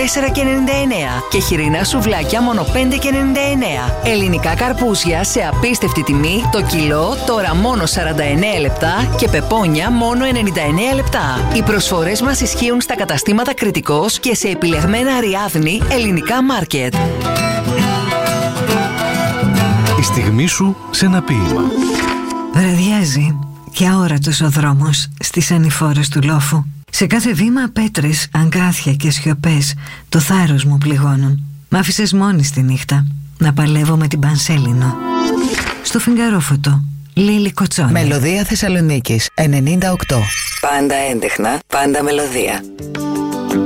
4,99 και χοιρινά σουβλάκια μόνο 5,99. Ελληνικά καρπούζια σε απίστευτη τιμή το κιλό τώρα μόνο 49 λεπτά και πεπόνια μόνο 99 λεπτά. Οι προσφορές μας ισχύουν στα καταστήματα Κρητικός και σε επιλεγμένα Αριάδνη ελληνικά μάρκετ. Η στιγμή σου σε ένα ποίημα. Βραδιάζει και αόρατος ο δρόμος στις ανηφόρες του λόφου. Σε κάθε βήμα πέτρες, αγκάθια και σιωπές το θάρρος μου πληγώνουν. Μ' άφησες μόνη στη νύχτα να παλεύω με την Πανσέλινο. Στο φεγγαρόφωτο, Λίλη Κοτσόνη. Μελωδία Θεσσαλονίκης 98. Πάντα έντεχνα, πάντα μελωδία.